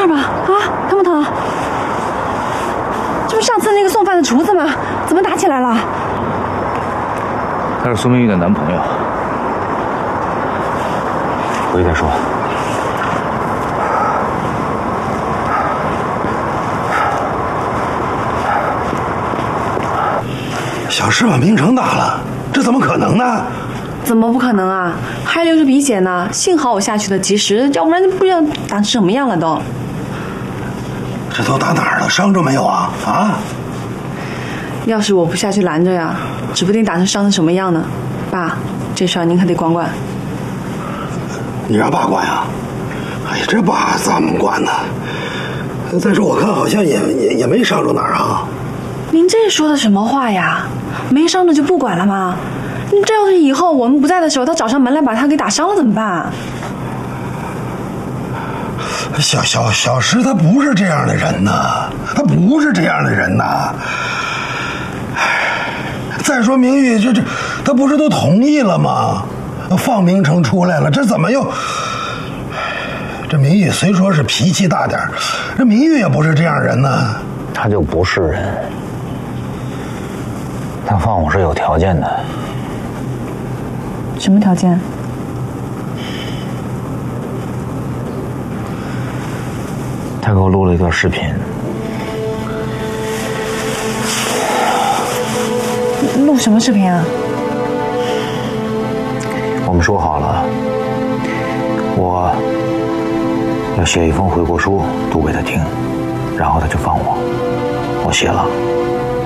儿吧？啊，疼不疼？这不上次那个送饭的厨子吗？怎么打起来了？ 他是苏明玉的男朋友。回去再说。 小事把名声大了，这怎么可能呢？ 怎么不可能啊？还流着鼻血呢，幸好我下去的及时，要不然不知道打成什么样了都。 这都打哪儿了？伤着没有啊？啊！ 要是我不下去拦着呀，指不定打成伤成什么样呢。爸，这事儿您可得管管。 你让爸管呀？哎呀，这爸怎么管呢？再说我看好像也没伤着哪儿啊。 您这说的什么话呀？没伤着就不管了吗？这要是以后我们不在的时候，他找上门来把他给打伤了怎么办？ 小石他不是这样的人呐，他不是这样的人呐。再说明玉这他不是都同意了吗？放明成出来了，这怎么又？这明玉虽说是脾气大点，这明玉也不是这样人呐。 他就不是人。他放我是有条件的。 什么条件？ 他给我录了一段视频。 录什么视频啊？ 我们说好了，我要写一封悔过书读给他听，然后他就放我。我写了。